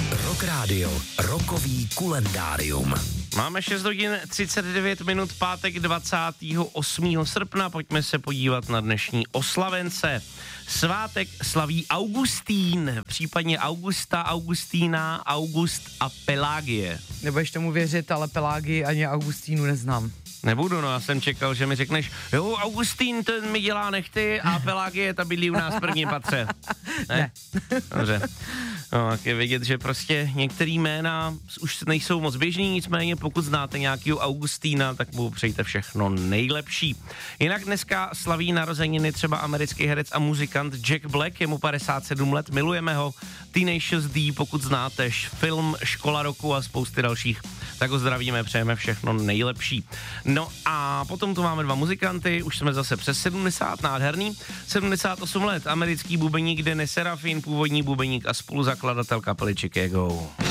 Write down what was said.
Rock Radio, rokový kulendárium. Máme 6 hodin 39 minut, pátek 28. srpna, pojďme se podívat na dnešní oslavence. Svátek slaví Augustín, případně Augusta, Augustína, August a Pelágie. Nebudeš tomu věřit, ale Pelagii ani Augustínu neznám. Nebudu, no já jsem čekal, že mi řekneš, jo, Augustín, ten mi dělá nechty a Pelágie, ta bydlí u nás v prvním patře. Ne. Dobře. No, tak je vidět, že prostě některý jména už nejsou moc běžný, nicméně pokud znáte nějakýho Augustína, tak mu přejte všechno nejlepší. Jinak dneska slaví narozeniny třeba americký herec a muzikant Jack Black, je mu 57 let, milujeme ho. Tenacious D, pokud znáte, film Škola roku a spousty dalších, tak ho zdravíme, přejeme všechno nejlepší. No a potom tu máme dva muzikanty, už jsme zase přes 70, nádherný. 78 let, americký bubeník Dennis Serafin, původní bubeník a spoluzakladatel kapely Chicago.